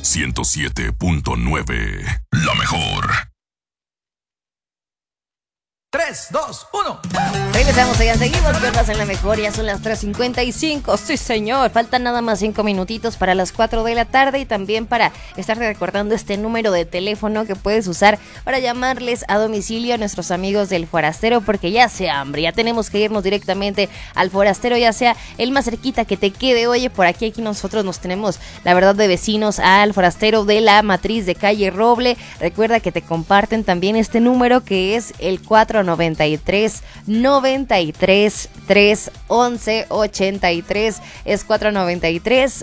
107.9. La mejor. 3, 2, 1. Regresamos, ya seguimos, ¿verdad? En la mejor, ya son las 3:55. Sí, señor, faltan nada más 5 minutitos para las 4 de la tarde y también para estar recordando este número de teléfono que puedes usar para llamarles a domicilio a nuestros amigos del Forastero, porque ya hace hambre, ya tenemos que irnos directamente al Forastero, ya sea el más cerquita que te quede. Oye, por aquí nosotros nos tenemos, la verdad, de vecinos al Forastero de la Matriz de Calle Roble. Recuerda que te comparten también este número que es el 493 93 3 11 83. Es 493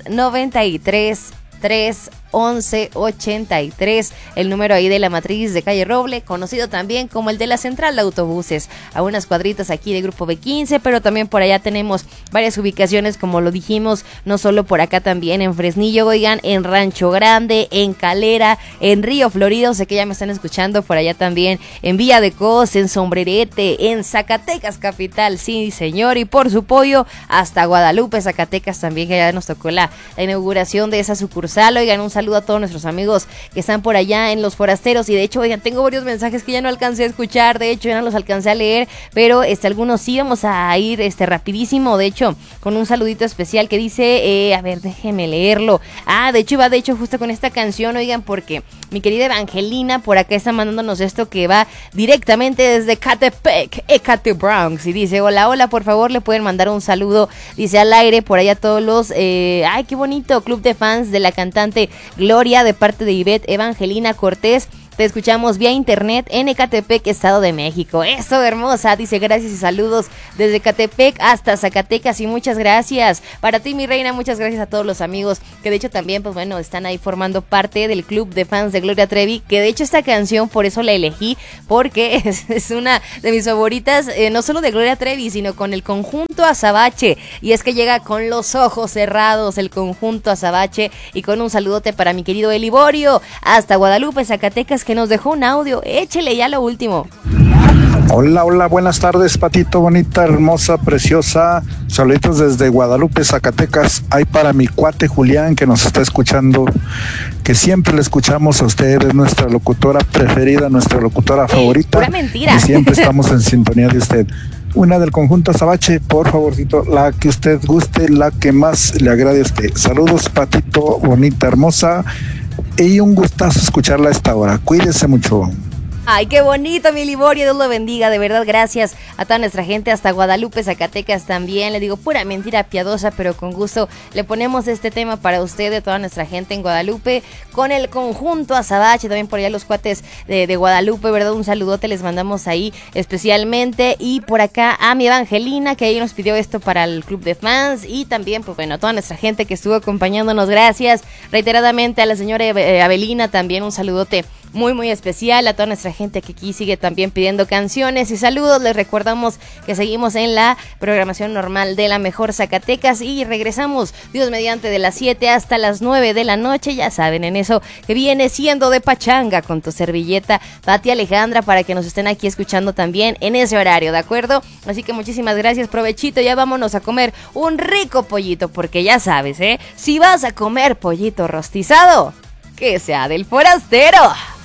93 3 11 83, el número ahí de la Matriz de Calle Roble, conocido también como el de la Central de Autobuses, a unas cuadritas aquí de Grupo B15, pero también por allá tenemos varias ubicaciones, como lo dijimos, no solo por acá, también en Fresnillo, oigan, en Rancho Grande, en Calera, en Río Florido, sé que ya me están escuchando por allá también, en Villa de Cos, en Sombrerete, en Zacatecas capital, sí señor, y por su pollo hasta Guadalupe, Zacatecas también, que ya nos tocó la inauguración de esa sucursal. Oigan, un saludo a todos nuestros amigos que están por allá en los Forasteros, y de hecho, oigan, tengo varios mensajes que ya no alcancé a escuchar, de hecho ya no los alcancé a leer, pero algunos sí. Vamos a ir rapidísimo, de hecho, con un saludito especial que dice, a ver, déjenme leerlo. De hecho iba justo con esta canción, oigan, porque mi querida Evangelina por acá está mandándonos esto que va directamente desde Catepec, Ecate Bronx, y dice, hola, por favor, le pueden mandar un saludo, dice, al aire por allá todos los, ay, qué bonito, club de fans de la cantante Gloria, de parte de Ivette Evangelina Cortés. Te escuchamos vía internet en Ecatepec, Estado de México. Eso, hermosa. Dice, gracias y saludos desde Ecatepec hasta Zacatecas, y muchas gracias. Para ti, mi reina, muchas gracias a todos los amigos que de hecho también, pues bueno, están ahí formando parte del club de fans de Gloria Trevi, que de hecho esta canción por eso la elegí, porque es una de mis favoritas, no solo de Gloria Trevi, sino con el conjunto Azabache. Y es que llega con los ojos cerrados el conjunto Azabache, y con un saludote para mi querido Eliborio hasta Guadalupe, Zacatecas, que nos dejó un audio. Échele ya lo último. Hola, buenas tardes, Patito, bonita, hermosa, preciosa. Saluditos desde Guadalupe, Zacatecas. Hay para mi cuate Julián, que nos está escuchando, que siempre le escuchamos a usted, es nuestra locutora preferida, nuestra locutora favorita. Pura mentira. Y siempre estamos en sintonía de usted. Una del conjunto Azabache, por favorcito, la que usted guste, la que más le agrade a usted. Saludos, Patito, bonita, hermosa, y un gustazo escucharla a esta hora. Cuídese mucho. Ay, qué bonito, mi Liborio, Dios lo bendiga, de verdad, gracias a toda nuestra gente hasta Guadalupe, Zacatecas también. Le digo, pura mentira piadosa, pero con gusto le ponemos este tema para usted, de toda nuestra gente en Guadalupe, con el conjunto Azabache, también por allá los cuates de Guadalupe, ¿verdad? Un saludote les mandamos ahí especialmente, y por acá a mi Evangelina, que ahí nos pidió esto para el club de fans, y también, pues bueno, a toda nuestra gente que estuvo acompañándonos, gracias reiteradamente a la señora Abelina, también un saludote muy muy especial a toda nuestra gente que aquí sigue también pidiendo canciones y saludos. Les recordamos que seguimos en la programación normal de La Mejor Zacatecas, y regresamos, Dios mediante, de las 7 hasta las 9 de la noche, ya saben, en eso que viene siendo de pachanga con tu servilleta Pati Alejandra, para que nos estén aquí escuchando también en ese horario, ¿de acuerdo? Así que muchísimas gracias, provechito, ya vámonos a comer un rico pollito, porque ya sabes, si vas a comer pollito rostizado, que sea del Forastero.